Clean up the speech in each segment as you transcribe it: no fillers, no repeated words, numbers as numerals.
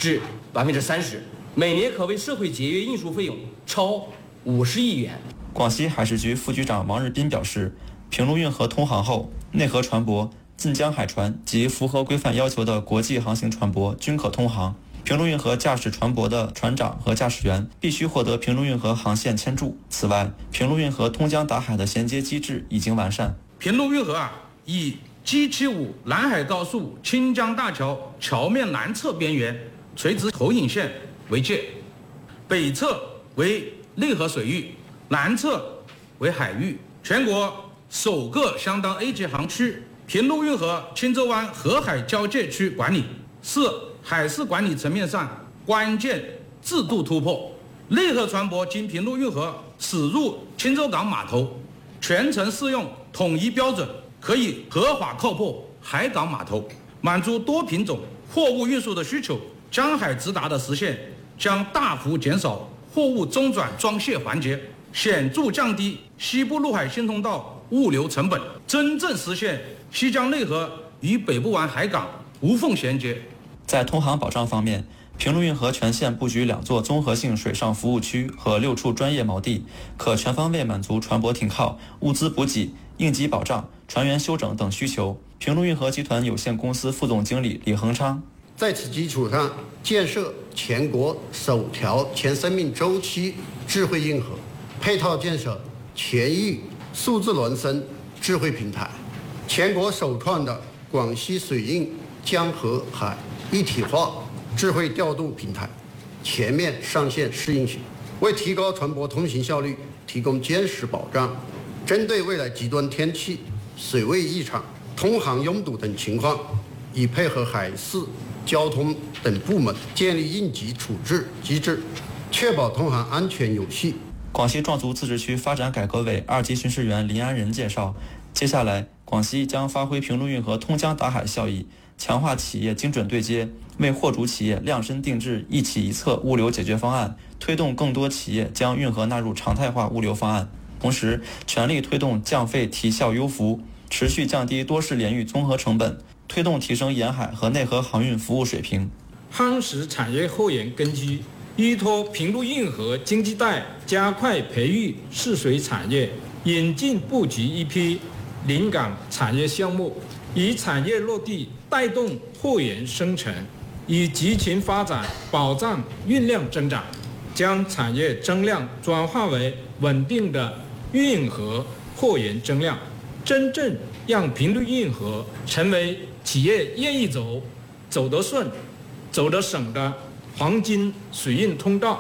至30%，每年可为社会节约运输费用超50亿元。 广西海事局副局长王日斌表示，平陆运河通航后，内河船舶、近江海船及符合规范要求的国际航行船舶均可通航。平陆运河驾驶船舶的船长和驾驶员必须获得平陆运河航线签注。此外，平陆运河通江达海的衔接机制已经完善。 平陆运河以 G75 南海高速清江大桥桥面南侧边缘垂直投影线为界，北侧为内河水域，南侧为海域，全国首个相当 A 级航区。平陆运河青洲湾河海交界区管理是海事管理层面上关键制度突破。内河船舶经平陆运河驶入青洲港码头，全程适用统一标准，可以合法靠泊海港码头，满足多品种货物运输的需求。江海直达的实现将大幅减少货物中转装卸环节，显著降低西部陆海新通道物流成本，真正实现西江内河与北部湾海港无缝衔接。 在通航保障方面，平陆运河全线布局2座综合性水上服务区和6处专业锚地，可全方位满足船舶停靠、物资补给、应急保障、船员休整等需求。平陆运河集团有限公司副总经理李恒昌， 在此基础上建设全国首条全生命周期智慧运河，配套建设全域数字孪生智慧平台，全国首创的广西水运江河海一体化智慧调度平台全面上线试运行，为提高船舶通行效率提供坚实保障。针对未来极端天气、水位异常、通航拥堵等情况，已配合海事、交通等部门建立应急处置机制，确保通航安全有序。 广西壮族自治区发展改革委2级巡视员林安仁介绍，接下来广西将发挥平陆运河通江达海效益，强化企业精准对接，为货主企业量身定制一企一策物流解决方案，推动更多企业将运河纳入常态化物流方案。同时，全力推动降费提效优服，持续降低多式联运综合成本，推动提升沿海和内河航运服务水平。 夯实产业后沿根基，依托平陆运河经济带，加快培育试水产业，引进布局一批临港产业项目，以产业落地带动货源生成，以集群发展保障运量增长，将产业增量转化为稳定的运河货源增量，真正让平陆运河成为企业愿意走、走得顺、走得省的黄金水运通道。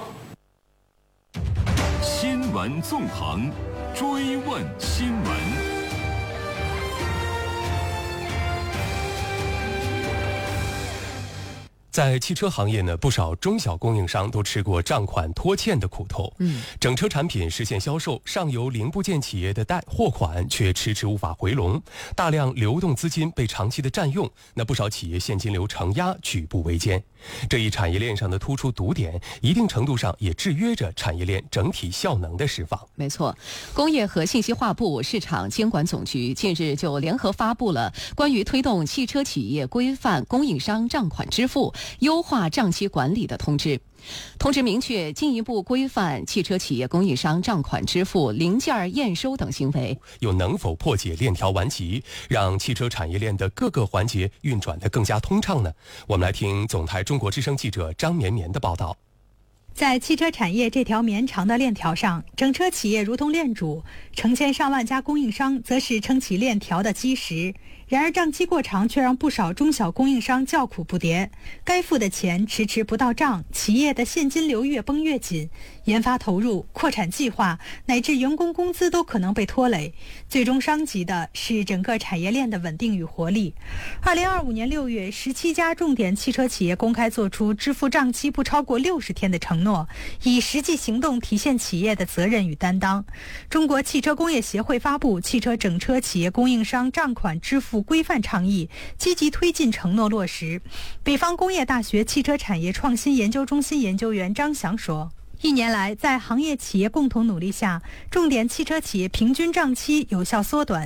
新闻纵横，追问新闻。 在汽车行业呢，不少中小供应商都吃过账款拖欠的苦头。整车产品实现销售，上游零部件企业的货款却迟迟无法回笼，大量流动资金被长期的占用，那不少企业现金流承压，举步维艰。这一产业链上的突出堵点，一定程度上也制约着产业链整体效能的释放。 没错，工业和信息化部市场监管总局近日就联合发布了关于推动汽车企业规范供应商账款支付、优化账期管理的通知。通知明确，进一步规范汽车企业供应商账款支付、零件验收等行为， 又能否破解链条顽疾，让汽车产业链的各个环节运转得更加通畅呢？我们来听总台中国之声记者张绵绵的报道。 在汽车产业这条绵长的链条上，整车企业如同链主，成千上万家供应商则是撑起链条的基石。然而账期过长却让不少中小供应商叫苦不迭，该付的钱迟迟不到账，企业的现金流越绷越紧，研发投入、扩产计划乃至员工工资都可能被拖累，最终伤及的是整个产业链的稳定与活力。2025年6月，17家重点汽车企业公开做出支付账期不超过60天的承诺，以实际行动体现企业的责任与担当。中国汽车工业协会发布《汽车整车企业供应商账款支付规范倡议》，积极推进承诺落实。北方工业大学汽车产业创新研究中心研究员张翔说，1年来，在行业企业共同努力下，重点汽车企业平均账期有效缩短，